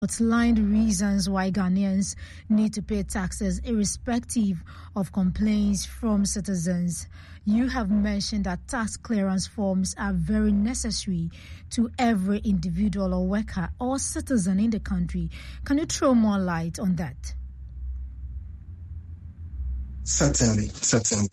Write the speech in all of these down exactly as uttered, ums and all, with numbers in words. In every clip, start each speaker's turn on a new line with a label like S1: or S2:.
S1: outlined reasons why Ghanaians need to pay taxes irrespective of complaints from citizens. You have mentioned that tax clearance forms are very necessary to every individual or worker or citizen in the country. Can you throw more light on that?
S2: Certainly, certainly.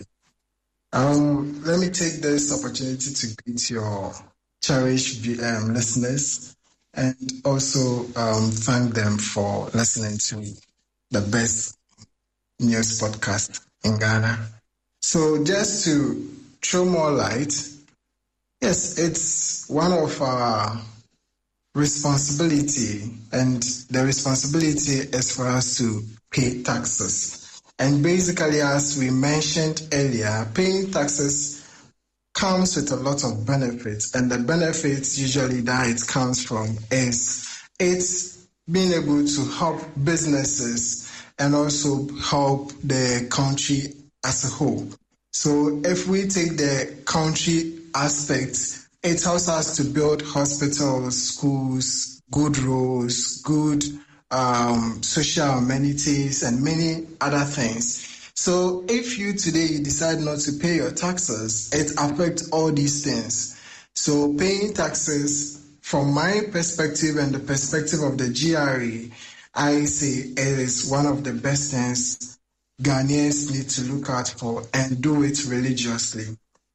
S2: Um, let me take this opportunity to greet your cherished um, listeners and also um, thank them for listening to the best news podcast in Ghana. So just to throw more light, yes, it's one of our responsibility, and the responsibility is for us to pay taxes. And basically, as we mentioned earlier, paying taxes comes with a lot of benefits, and the benefits usually that it comes from is it's being able to help businesses and also help the country as a whole. So if we take the country aspect, it helps us to build hospitals, schools, good roads, good um, social amenities, and many other things. So if you today you decide not to pay your taxes, it affects all these things. So paying taxes, from my perspective and the perspective of the G R A, I say it is one of the best things Ghanaians need to look out for and do it religiously.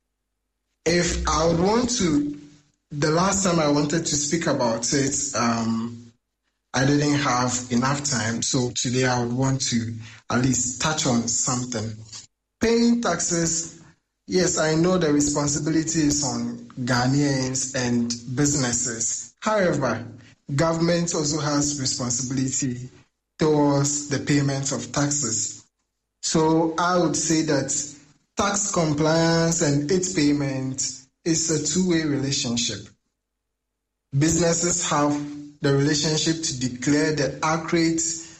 S2: If I would want to, the last time I wanted to speak about it, um, I didn't have enough time, so today I would want to at least touch on something. Paying taxes, yes, I know the responsibility is on Ghanaians and businesses. However, government also has responsibility towards the payment of taxes. So I would say that tax compliance and its payment is a two-way relationship. Businesses have the relationship to declare the accurate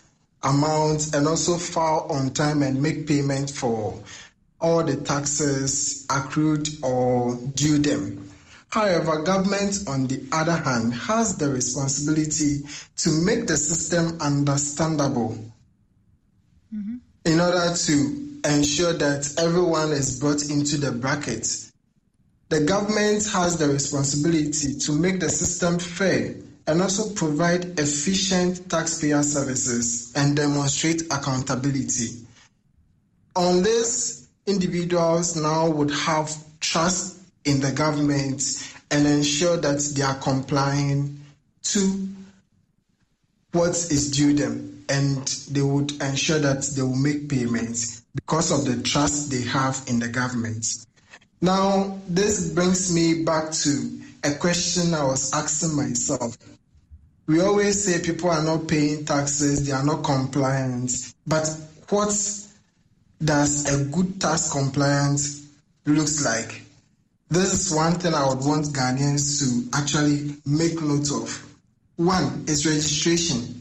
S2: amount and also file on time and make payment for all the taxes accrued or due them. However, government, on the other hand, has the responsibility to make the system understandable mm-hmm. in order to ensure that everyone is brought into the bracket. The government has the responsibility to make the system fair and also provide efficient taxpayer services and demonstrate accountability. On this, individuals now would have trust in the government and ensure that they are complying to what is due them, and they would ensure that they will make payments because of the trust they have in the government. Now, this brings me back to a question I was asking myself. We always say people are not paying taxes, they are not compliant, but what does a good tax compliance looks like? This is one thing I would want Ghanaians to actually make note of. One is registration.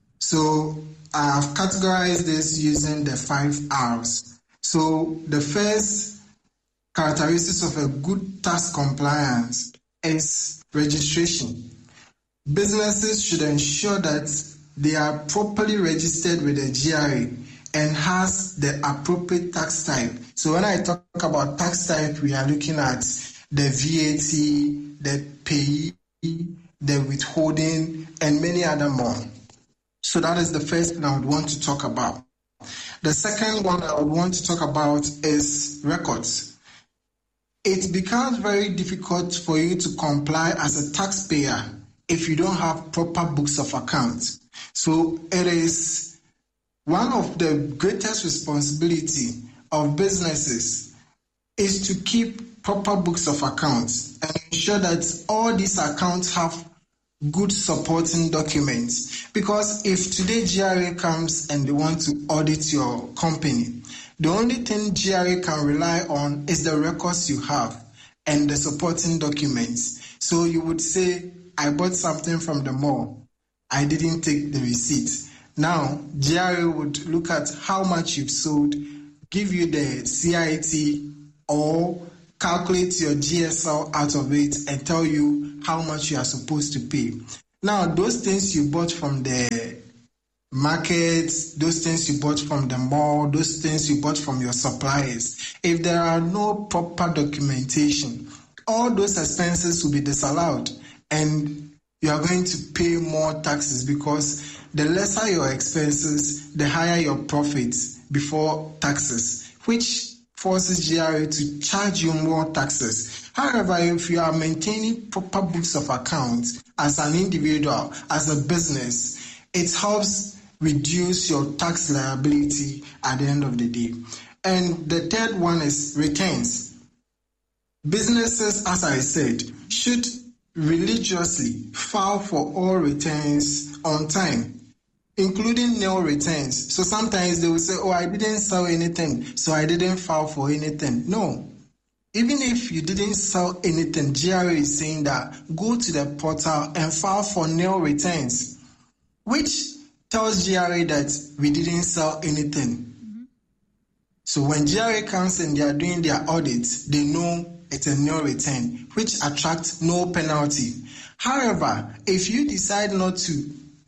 S2: So I have categorized this using the five R's. So the first characteristics of a good tax compliance is registration. Businesses should ensure that they are properly registered with the G R A and has the appropriate tax type. So when I talk about tax type, we are looking at the V A T, the payee, the withholding, and many other more. So that is the first thing I would want to talk about. The second one I would want to talk about is records. It becomes very difficult for you to comply as a taxpayer if you don't have proper books of accounts. So it is one of the greatest responsibility of businesses is to keep proper books of accounts and ensure that all these accounts have good supporting documents. Because if today G R A comes and they want to audit your company, the only thing G R A can rely on is the records you have and the supporting documents. So you would say, I bought something from the mall. I didn't take the receipt. Now, G R A would look at how much you've sold, give you the C I T, or calculate your G S L out of it and tell you how much you are supposed to pay. Now, those things you bought from the markets, those things you bought from the mall, those things you bought from your suppliers, if there are no proper documentation, all those expenses will be disallowed and you are going to pay more taxes, because the lesser your expenses, the higher your profits before taxes, which forces G R A to charge you more taxes. However, if you are maintaining proper books of accounts as an individual, as a business, it helps reduce your tax liability at the end of the day. And the third one is returns. Businesses, as I said, should religiously file for all returns on time, including nil returns. So sometimes they will say, oh, I didn't sell anything, so I didn't file for anything. No. Even if you didn't sell anything, G R A is saying that go to the portal and file for nil returns, which tells G R A that we didn't sell anything. Mm-hmm. So when G R A comes and they are doing their audits, they know it's a nil return, which attracts no penalty. However, if you decide not to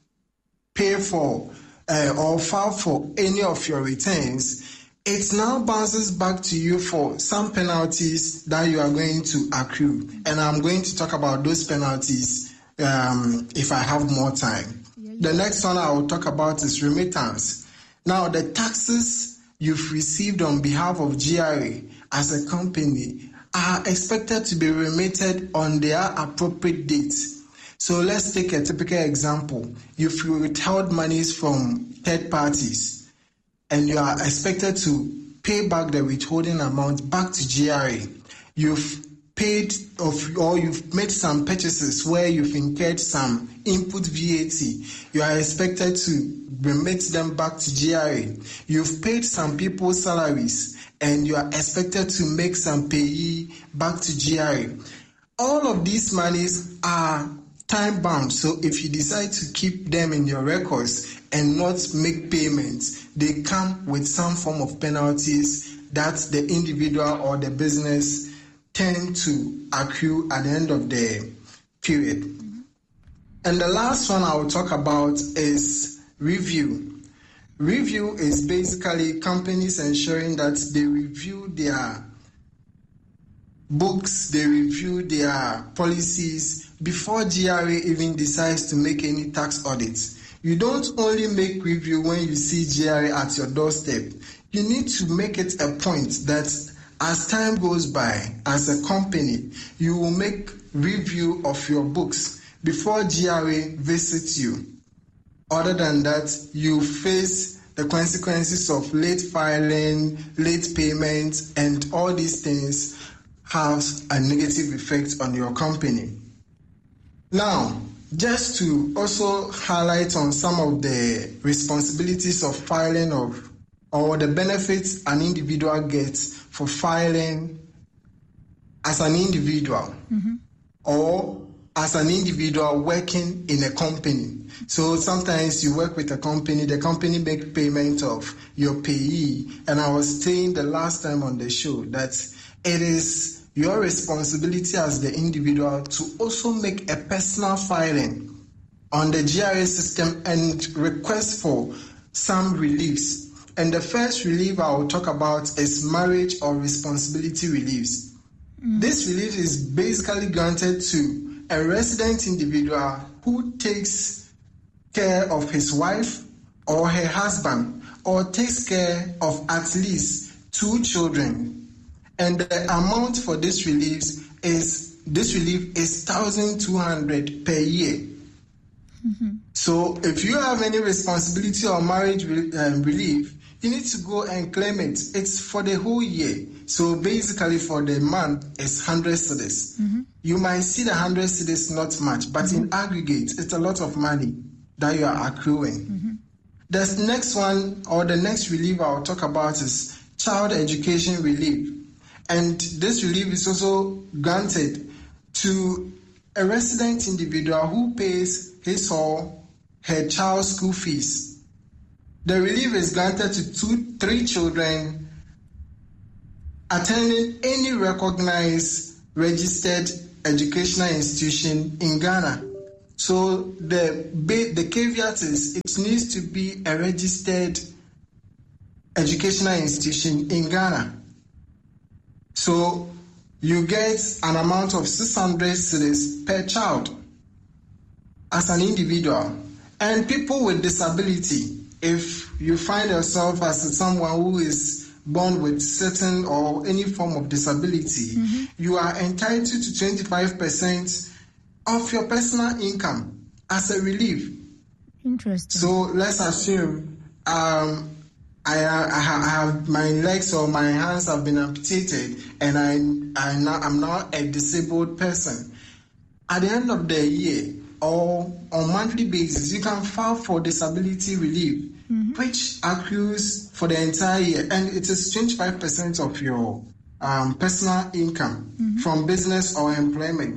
S2: pay for uh, or file for any of your returns, it now bounces back to you for some penalties that you are going to accrue. And I'm going to talk about those penalties um, if I have more time. Yeah, yeah. The next one I will talk about is remittance. Now, the taxes you've received on behalf of G R A as a company are expected to be remitted on their appropriate dates. So let's take a typical example. If you withheld monies from third parties and you are expected to pay back the withholding amount back to G R A, you've paid of, or you've made some purchases where you've incurred some input V A T, you are expected to remit them back to G R A. You've paid some people's salaries and you are expected to make some payee back to G R A. All of these monies are time bound, so if you decide to keep them in your records and not make payments, they come with some form of penalties that the individual or the business tend to accrue at the end of the period. Mm-hmm. And the last one I will talk about is review. Review is basically companies ensuring that they review their books, they review their policies before G R A even decides to make any tax audits. You don't only make review when you see G R A at your doorstep. You need to make it a point that as time goes by, as a company, you will make review of your books before G R A visits you. Other than that, you face the consequences of late filing, late payments, and all these things have a negative effect on your company. Now, just to also highlight on some of the responsibilities of filing of or the benefits an individual gets for filing as an individual mm-hmm. or as an individual working in a company. So sometimes you work with a company, the company make payment of your payee. And I was saying the last time on the show that it is your responsibility as the individual to also make a personal filing on the G R A system and request for some reliefs. And the first relief I will talk about is marriage or responsibility reliefs. Mm. This relief is basically granted to a resident individual who takes care of his wife or her husband or takes care of at least two children. And the amount for this relief is this relief is one thousand two hundred dollars per year. Mm-hmm. So if you have any responsibility or marriage re- um, relief, you need to go and claim it. It's for the whole year. So basically for the month, it's one hundred cedis. Mm-hmm. You might see the one hundred cedis not much, but mm-hmm. in aggregate, it's a lot of money that you are accruing. Mm-hmm. The next one, or the next relief I'll talk about is child education relief. And this relief is also granted to a resident individual who pays his or her child's school fees. The relief is granted to two, three children attending any recognized registered educational institution in Ghana. So the the caveat is it needs to be a registered educational institution in Ghana. So you get an amount of six hundred cedis per child as an individual. And people with disability, if you find yourself as someone who is born with certain or any form of disability, mm-hmm. you are entitled to twenty-five percent of your personal income as a relief.
S1: Interesting.
S2: So let's assume um, I, I have my legs or my hands have been amputated, and I, I now, I'm now a disabled person. At the end of the year or on monthly basis, you can file for disability relief, mm-hmm. which accrues for the entire year, and it is twenty-five percent of your um, personal income mm-hmm. from business or employment.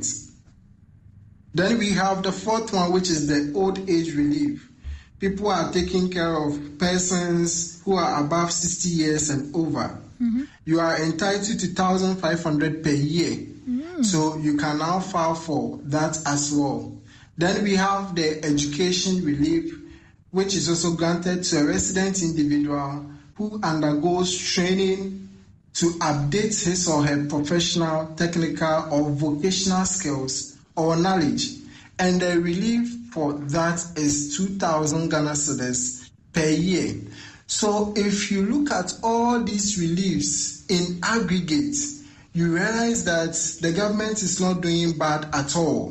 S2: Then we have the fourth one, which is the old age relief. People are taking care of persons who are above sixty years and over. Mm-hmm. You are entitled to two thousand five hundred per year. Mm-hmm. So you can now file for that as well. Then we have the education relief, which is also granted to a resident individual who undergoes training to update his or her professional, technical, or vocational skills or knowledge. And the relief for that is two thousand Ghana cedis per year. So if you look at all these reliefs in aggregate, you realize that the government is not doing bad at all,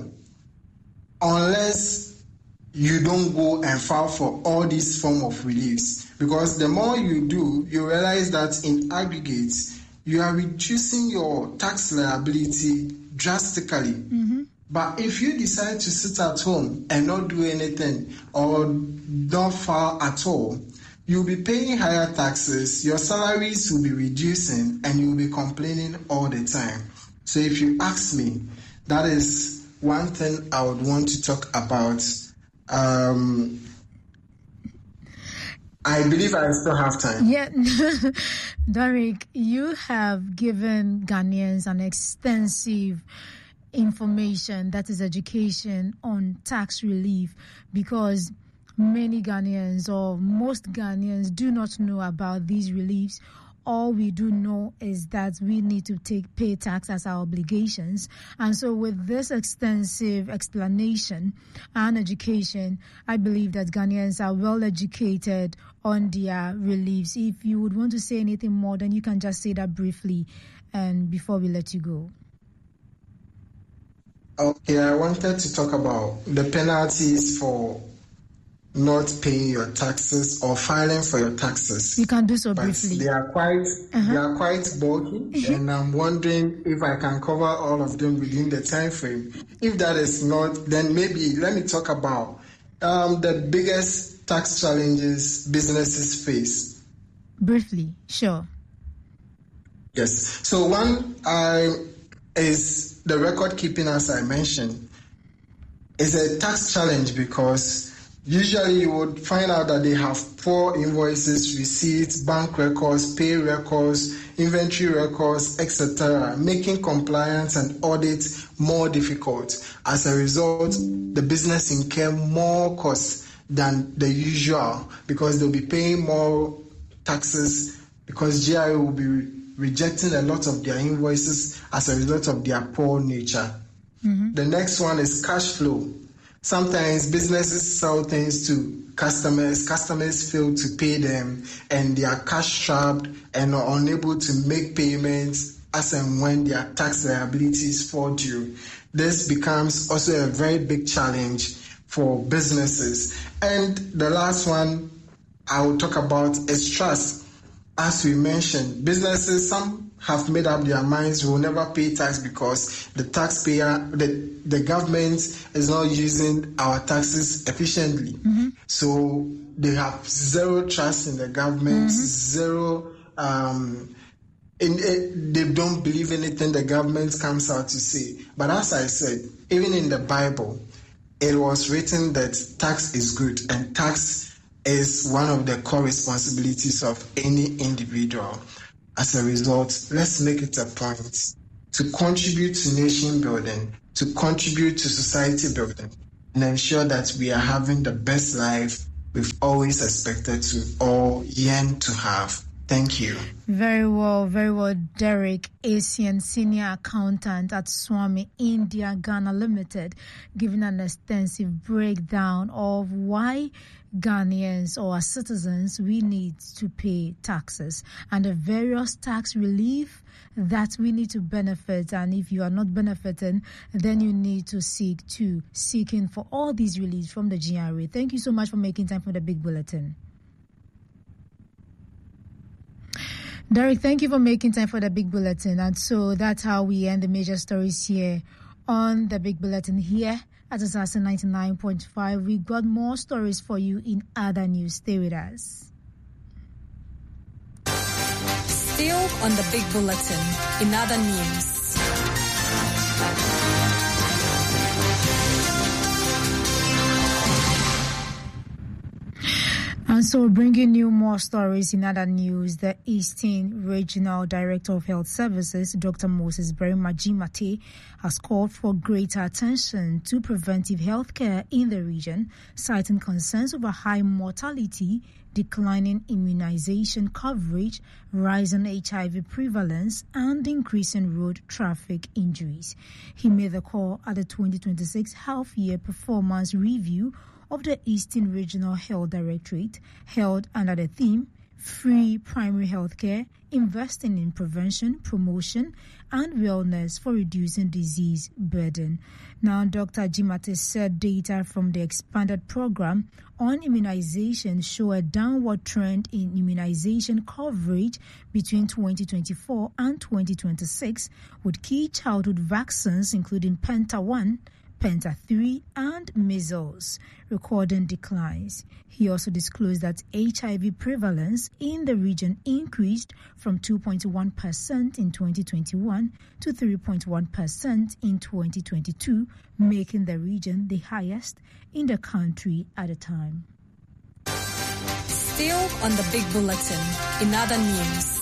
S2: unless you don't go and file for all these form of reliefs. Because the more you do, you realize that in aggregate, you are reducing your tax liability drastically. Mm-hmm. But if you decide to sit at home and not do anything or don't file at all, you'll be paying higher taxes, your salaries will be reducing, and you'll be complaining all the time. So if you ask me, that is one thing I would want to talk about. Um, I believe I still have time.
S1: Yeah, Derek, you have given Ghanaians an extensive information, that is education on tax relief, because many Ghanaians or most Ghanaians do not know about these reliefs. All we do know is that we need to take pay tax as our obligations. And so with this extensive explanation and education, I believe that Ghanaians are well educated on their reliefs. If you would want to say anything more, then you can just say that briefly and before we let you go.
S2: Okay, I wanted to talk about the penalties for not paying your taxes or filing for your taxes.
S1: You can do so
S2: but
S1: briefly.
S2: They are quite, uh-huh. they are quite bulky, and I'm wondering if I can cover all of them within the time frame. If that is not, then maybe let me talk about um, the biggest tax challenges businesses face.
S1: Briefly, sure.
S2: Yes. So one uh, is the record keeping, as I mentioned, is a tax challenge because usually you would find out that they have poor invoices, receipts, bank records, pay records, inventory records, et cetera, making compliance and audit more difficult. As a result, the business incur more costs than the usual because they'll be paying more taxes because G I A will be rejecting a lot of their invoices as a result of their poor nature. Mm-hmm. The next one is cash flow. Sometimes businesses sell things to customers, customers fail to pay them, and they are cash strapped and are unable to make payments as and when their tax liabilities fall due. This becomes also a very big challenge for businesses. And the last one I will talk about is trust. As we mentioned, businesses, some have made up their minds will never pay tax because the taxpayer, the, the government is not using our taxes efficiently. Mm-hmm. So they have zero trust in the government, mm-hmm. zero, um, in, in, they don't believe anything the government comes out to say. But as I said, even in the Bible, it was written that tax is good and tax is one of the core responsibilities of any individual. As a result, let's make it a point to contribute to nation building, to contribute to society building. and ensure that we are having the best life we've always expected to or yearn to have. Thank you.
S1: Very well, very well, Derek Asian, Senior Accountant at Swami India Ghana Limited, giving an extensive breakdown of why Ghanaians or as citizens we need to pay taxes and the various tax relief that we need to benefit. And if you are not benefiting, then you need to seek to seeking for all these reliefs from the G R A. Thank you so much for making time for the Big Bulletin. Derek, thank you for making time for the Big Bulletin. And so that's how we end the major stories here on the Big Bulletin here at Assassin ninety-nine point five. We got more stories for you in other news. Stay with us.
S3: Still on the Big Bulletin in other news.
S1: And so bringing you more stories in other news, the Eastern Regional Director of Health Services, Doctor Moses Berima-Jimate, has called for greater attention to preventive health care in the region, citing concerns over high mortality, declining immunization coverage, rising H I V prevalence, and increasing road traffic injuries. He made the call at the twenty twenty-six Health Year Performance Review of the Eastern Regional Health Directorate, held under the theme Free Primary Healthcare, Investing in Prevention, Promotion, and Wellness for Reducing Disease Burden. Now, Doctor Jimate said data from the expanded program on immunization show a downward trend in immunization coverage between twenty twenty-four and twenty twenty-six, with key childhood vaccines including Penta one, Penta three, and measles recording declines. He also disclosed that H I V prevalence in the region increased from two point one percent in twenty twenty-one to three point one percent in twenty twenty-two, making the region the highest in the country at the time.
S3: Still on the Big Bulletin in other news.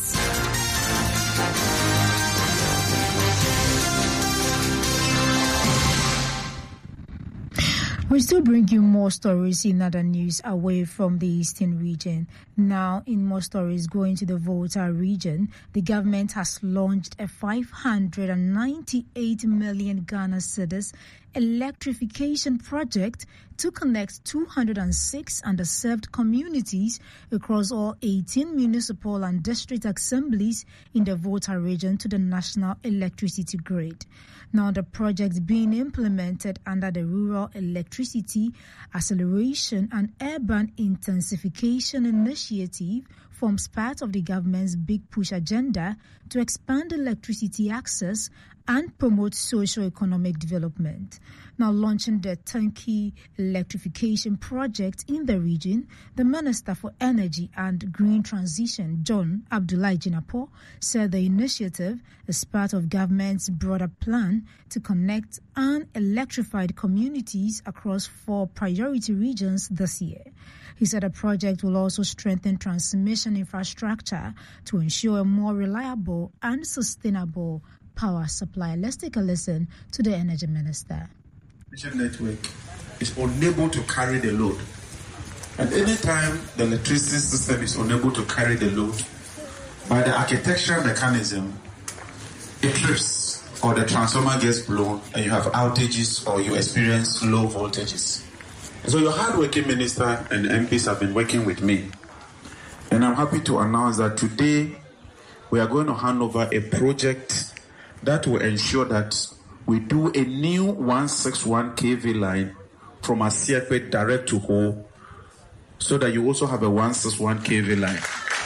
S1: We still bring you more stories in other news away from the Eastern region. Now, in more stories going to the Volta region, the government has launched a five hundred ninety-eight million Ghana cedis electrification project to connect two hundred six underserved communities across all eighteen municipal and district assemblies in the Volta region to the national electricity grid. Now, the project being implemented under the Rural Electricity Acceleration and Urban Intensification Initiative forms part of the government's Big Push agenda to expand electricity access and promote socio-economic development. Now, launching the turnkey electrification project in the region, the Minister for Energy and Green Transition, John Abdullahi Jinapor, said the initiative is part of government's broader plan to connect unelectrified communities across four priority regions this year. He said the project will also strengthen transmission infrastructure to ensure a more reliable and sustainable power supply. Let's take a listen to the Energy Minister.
S4: The network is unable to carry the load. And anytime the electricity system is unable to carry the load, by the architectural mechanism, it trips or the transformer gets blown and you have outages or you experience low voltages. So your hardworking minister and M Ps have been working with me. And I'm happy to announce that today we are going to hand over a project that will ensure that we do a new one sixty-one K V line from Asiakwe direct to Ho, so that you also have a one sixty-one K V line.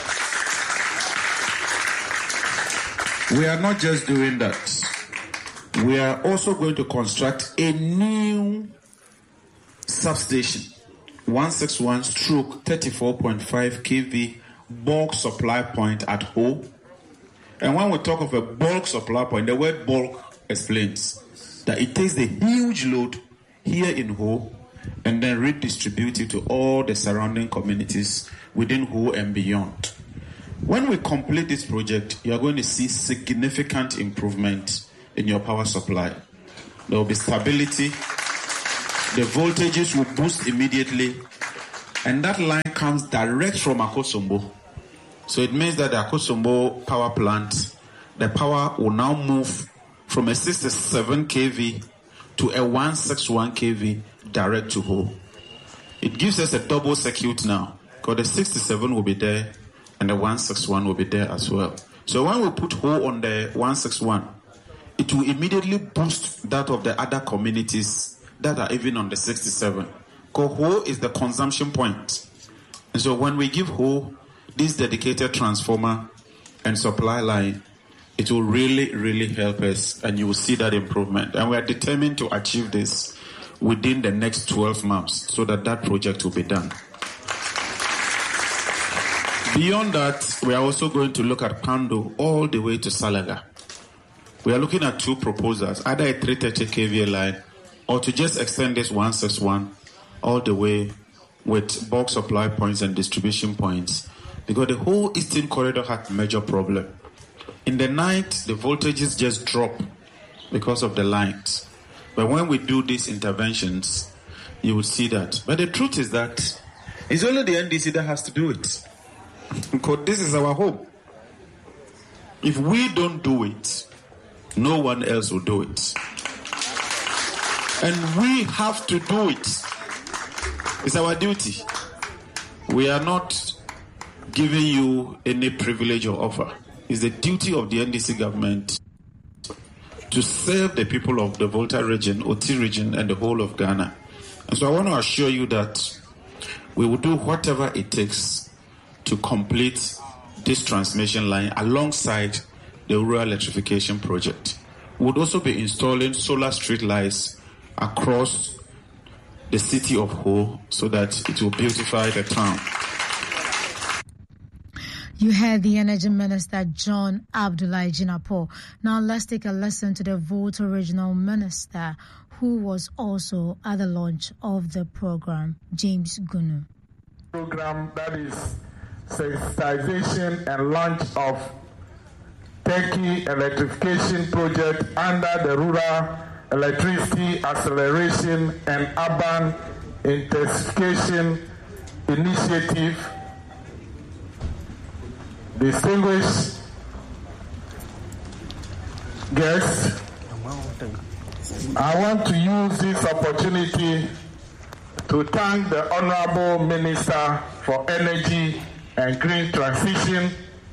S4: We are not just doing that. We are also going to construct a new substation, one sixty-one stroke thirty-four point five K V bulk supply point at Ho. And when we talk of a bulk supply point, the word bulk explains that it takes the huge load here in Ho and then redistribute it to all the surrounding communities within Ho and beyond. When we complete this project, you are going to see significant improvement in your power supply. There will be stability, the voltages will boost immediately, and that line comes direct from Akosombo. So it means that the Akosombo power plant, the power will now move from a sixty-seven kilovolt to a one sixty-one kilovolt direct to Ho. It gives us a double circuit now, because the sixty-seven will be there and the one sixty-one will be there as well. So when we put Ho on the one sixty-one, it will immediately boost that of the other communities that are even on the sixty-seven. Because Ho is the consumption point. And so when we give Ho this dedicated transformer and supply line, it will really, really help us, and you will see that improvement. And we are determined to achieve this within the next twelve months so that that project will be done. Beyond that, we are also going to look at Pando all the way to Salaga. We are looking at two proposals, either a three hundred thirty kilovolt line or to just extend this one sixty-one all the way with bulk supply points and distribution points, because the whole Eastern Corridor had a major problem. In the night, the voltages just drop because of the lines. But when we do these interventions, you will see that. But the truth is that it's only the N D C that has to do it. Because this is our home. If we don't do it, no one else will do it. And we have to do it. It's our duty. We are not giving you any privilege or offer. It's the duty of the N D C government to serve the people of the Volta region, Oti region, and the whole of Ghana. And so I want to assure you that we will do whatever it takes to complete this transmission line alongside the rural electrification project. We would also be installing solar street lights across the city of Ho so that it will beautify the town.
S1: You heard the Energy Minister, John Abdullahi Jinapor. Now let's take a listen to the Volta Regional Minister, who was also at the launch of the program, James Gunu.
S5: Program that is sensitization and launch of Turkey electrification project under the Rural Electricity Acceleration and Urban Intensification Initiative. Distinguished guests, I want to use this opportunity to thank the Honorable Minister for Energy and Green Transition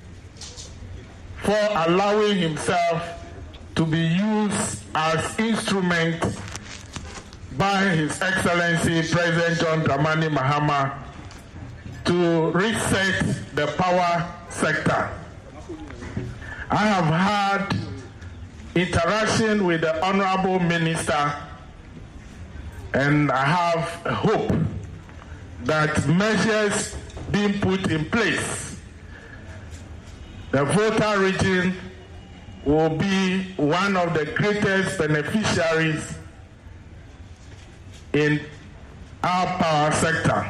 S5: for allowing himself to be used as instrument by His Excellency President John Dramani Mahama to reset the power sector. I have had interaction with the Honorable Minister, and I have hope that measures being put in place, the Volta region will be one of the greatest beneficiaries in our power sector.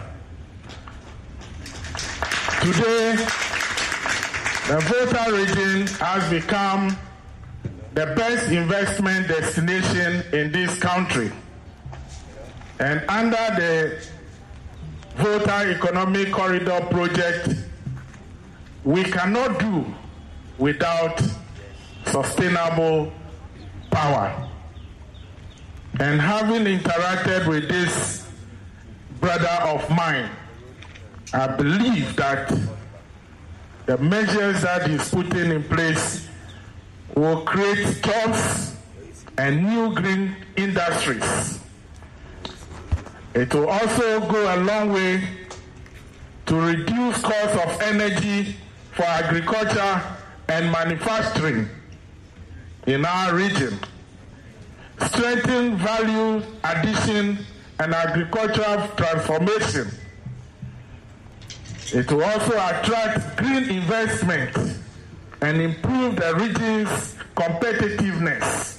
S5: Today, the Volta region has become the best investment destination in this country. And under the Volta Economic Corridor project, we cannot do without sustainable power. And having interacted with this brother of mine, I believe that the measures that he's putting in place will create jobs and new green industries. It will also go a long way to reduce cost of energy for agriculture and manufacturing in our region, strengthen value addition and agricultural transformation. It will also attract green investment and improve the region's competitiveness.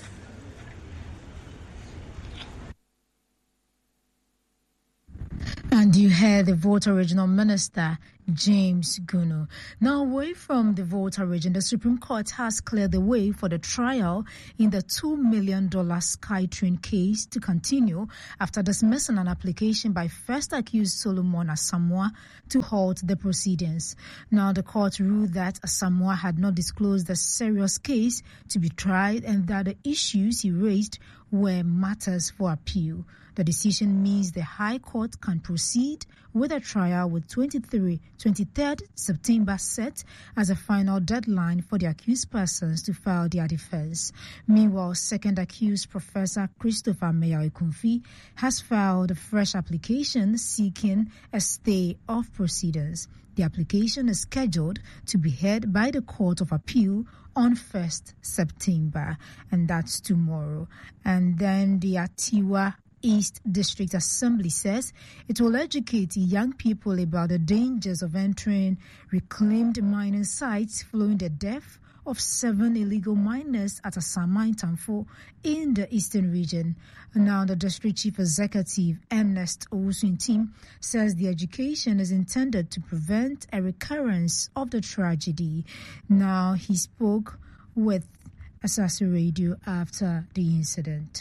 S1: And you heard heard the Volta Regional Minister, James Gunu. Now, away from the Volta region, the Supreme Court has cleared the way for the trial in the two million dollars SkyTrain case to continue after dismissing an application by first accused Solomon Asamoah to halt the proceedings. Now, the court ruled that Asamoah had not disclosed the serious case to be tried and that the issues he raised were matters for appeal. The decision means the High Court can proceed with a trial with twenty-third September set as a final deadline for the accused persons to file their defense. Meanwhile, second accused Professor Christopher Meyaw-Ekumfi has filed a fresh application seeking a stay of proceedings. The application is scheduled to be heard by the Court of Appeal on first September, and that's tomorrow. And then the Atiwa East District Assembly says it will educate young people about the dangers of entering reclaimed mining sites following the death of seven illegal miners at Asama in Tamfo in the eastern region. Now, the district chief executive, Ernest Owusu-Ntim, says the education is intended to prevent a recurrence of the tragedy. Now, he spoke with Asase Radio after the incident.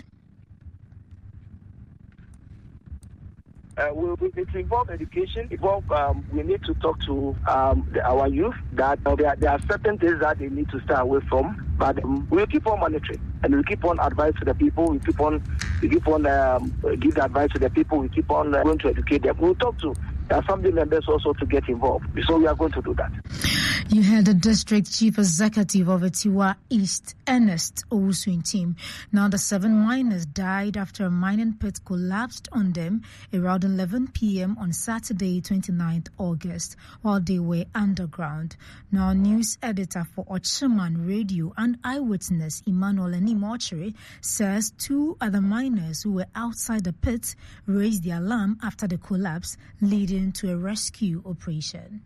S6: Uh, we, we, it involves education. Involve, um, we need to talk to um, the, our youth that uh, there, there are certain things that they need to stay away from. But um, we'll keep on monitoring and we'll keep on advice to the people. We keep on, we keep on um, give the advice to the people. We keep on uh, going to educate them. We'll talk to the assembly members also to get involved. So we are going to do that.
S1: You heard the district chief executive of Atiwa East, Ernest Owusu-Ntim. Now, the seven miners died after a mining pit collapsed on them around eleven p.m. on Saturday, twenty-ninth August, while they were underground. Now, news editor for Ochiman Radio and eyewitness Emmanuel Enimochiri says two other miners who were outside the pit raised the alarm after the collapse, leading to a rescue operation.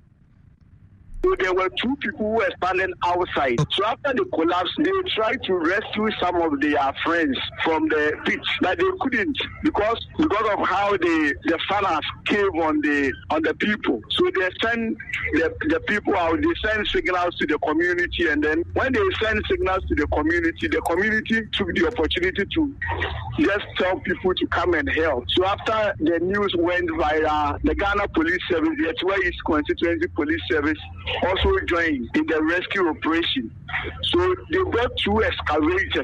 S6: So there were two people who were standing outside. So after the collapse, they tried to rescue some of their friends from the pit, but they couldn't because because of how the the fires came on the on the people. So they sent the, the people out. They sent signals to the community, and then when they sent signals to the community, the community took the opportunity to just tell people to come and help. So after the news went viral, the Ghana Police Service, the Atiwa East Constituency Police Service, also joined in the rescue operation. So they brought two excavators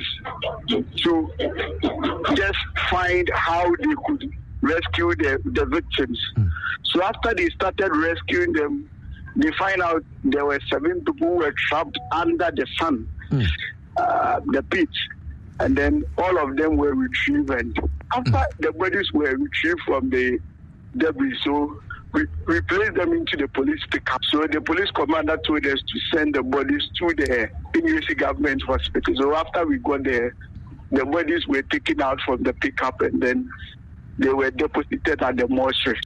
S6: to just find how they could rescue the, the victims. Mm. So after they started rescuing them, they find out there were seven people who were trapped under the sun, mm. uh, the pit, and then all of them were retrieved. And after mm. the bodies were retrieved from the debris, so we, we placed them into the police pickup. So the police commander told us to send the bodies to the N U C government hospital. So after we got there, the bodies were taken out from the pickup and then they were deposited at the mortuary.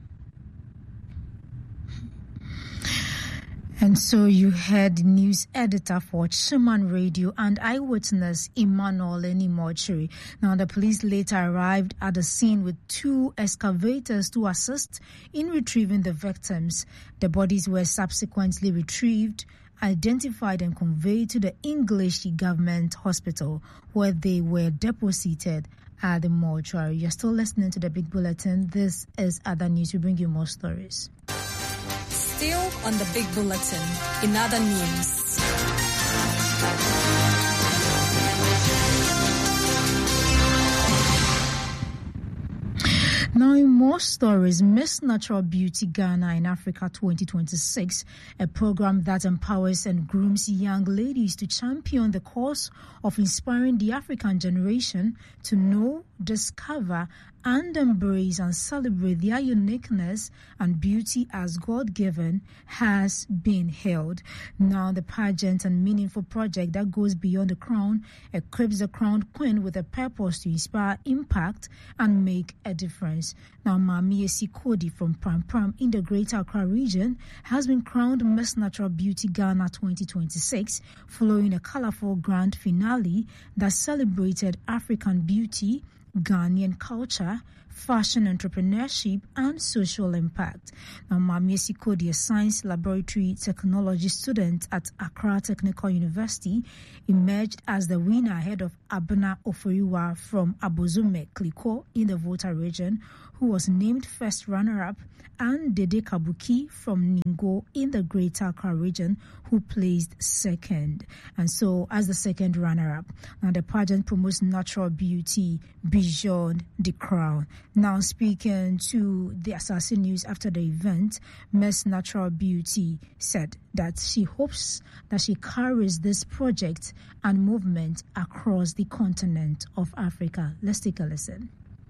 S1: And so you heard news editor for Chiman Radio and eyewitness Emmanuel Enimochiri. Now, the police later arrived at the scene with two excavators to assist in retrieving the victims. The bodies were subsequently retrieved, identified and conveyed to the English government hospital where they were deposited at the mortuary. You're still listening to the Big Bulletin. This is Other News. We bring you more stories.
S3: Still on the Big Bulletin, in other news.
S1: Now, in more stories, Miss Natural Beauty Ghana in Africa twenty twenty-six, a program that empowers and grooms young ladies to champion the cause of inspiring the African generation to know, discover, and embrace and celebrate their uniqueness and beauty as God-given, has been held. Now, the pageant and meaningful project that goes beyond the crown equips the crowned queen with a purpose to inspire, impact, and make a difference. Now, Mami Esikodi from Pram Pram in the Greater Accra region has been crowned Miss Natural Beauty Ghana twenty twenty-six following a colorful grand finale that celebrated African beauty, Ghanaian culture, fashion entrepreneurship, and social impact. Now, Mami Esi Kodi, a science laboratory technology student at Accra Technical University, emerged as the winner ahead of Abena Oforiwa from Abozume Kliko in the Volta region, who was named first runner-up, and Dede Kabuki from Ningo in the Greater Accra region, who placed second. And so, as the second runner-up, now the pageant promotes natural beauty beyond the crown. Now, speaking to the Assassin News after the event, Miss Natural Beauty said that she hopes that she carries this project and movement across the continent of Africa. Let's take a listen.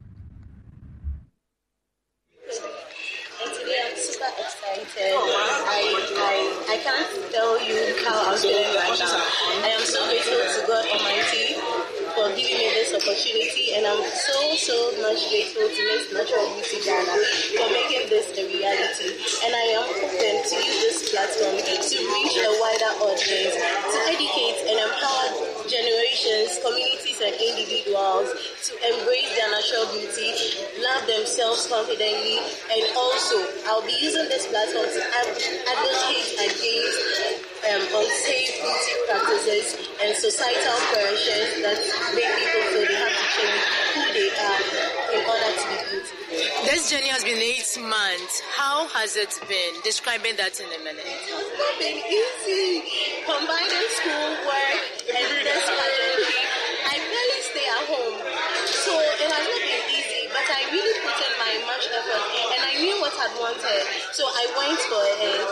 S7: Excited. I, I I can't tell you how I'm feeling right now. I am so grateful to God Almighty for giving me this opportunity, and I'm so so much grateful to Miss Natural Beauty Ghana for making this a reality. And I am hoping to use this platform to reach a wider audience, to educate and empower generations, communities, and individuals to embrace their natural beauty, love themselves confidently, and also I'll be using this platform to advocate against um, unsafe beauty practices and societal pressures that make people feel they have to change who they are in order to be beautiful.
S8: This journey has been eight months. How has it been? Describing that in a minute.
S7: It's not been easy. Combining school, work, and this pageantry, I barely stay at home. So it has not been easy, but I really put in my much effort, and I knew what I wanted, so I went for it.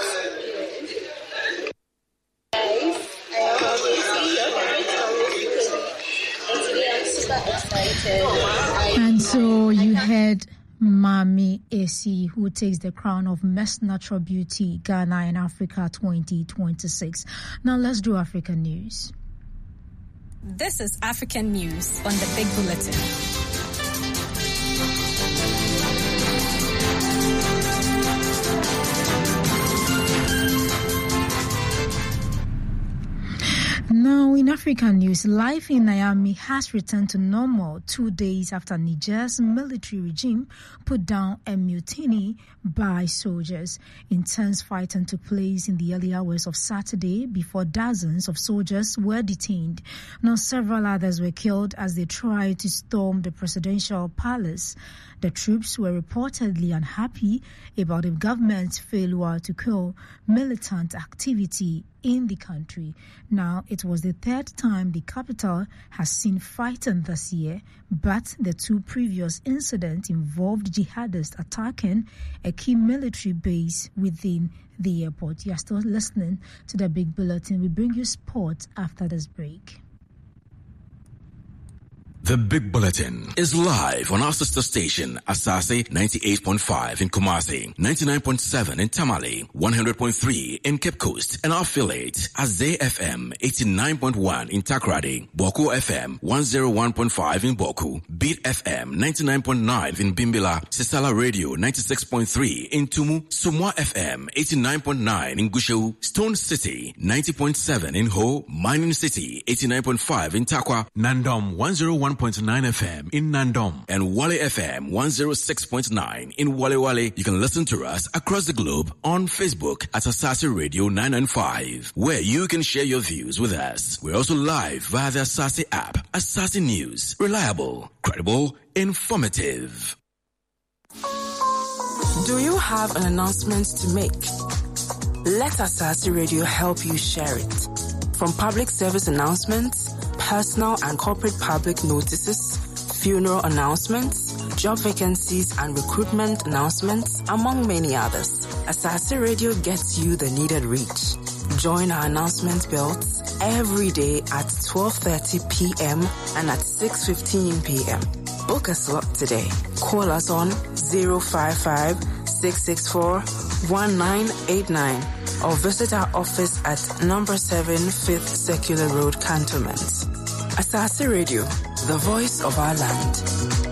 S7: Guys, I am obviously your favorite song, and today I'm super excited. I
S1: And so you heard Mami Esi, who takes the crown of Miss Natural Beauty Ghana in Africa twenty twenty-six. Now let's do African news.
S3: This is African News on the Big Bulletin.
S1: Now, in African news, life in Niamey has returned to normal two days after Niger's military regime put down a mutiny by soldiers. Intense fighting took place in the early hours of Saturday before dozens of soldiers were detained. Now, several others were killed as they tried to storm the presidential palace. The troops were reportedly unhappy about the government's failure to curb militant activity in the country. Now, it was the third time the capital has seen fighting this year, but the two previous incidents involved jihadists attacking a key military base within the airport. You are still listening to the Big Bulletin. We bring you sport after this break.
S9: The Big Bulletin is live on our sister station, Asase ninety-eight point five in Kumasi, ninety-nine point seven in Tamale, one hundred point three in Cape Coast, and our affiliate, Azay F M eighty-nine point one in Takrady, Boku F M one oh one point five in Boku, Beat F M ninety-nine point nine in Bimbila, Sisala Radio ninety-six point three in Tumu, Sumwa F M eighty-nine point nine in Gushewu, Stone City ninety point seven in Ho, Mining City eighty-nine point five in Takwa, Nandom one oh one point nine F M in Nandom, and Wale F M one oh six point nine in Wale Wale. You can listen to us across the globe on Facebook at Asase Radio nine ninety-five, where you can share your views with us. We're also live via the Asase app. Asase News, reliable, credible, informative.
S10: Do you have an announcement to make? Let Asase Radio help you share it. From public service announcements, personal and corporate public notices, funeral announcements, job vacancies and recruitment announcements, among many others. Asase Radio gets you the needed reach. Join our announcement belts every day at twelve thirty p.m. and at six fifteen p.m. Book a slot today. Call us on zero five five, six six four, one nine eight nine or visit our office at number seven Fifth Circular Road, Cantonment. Asase Radio, the voice of our land.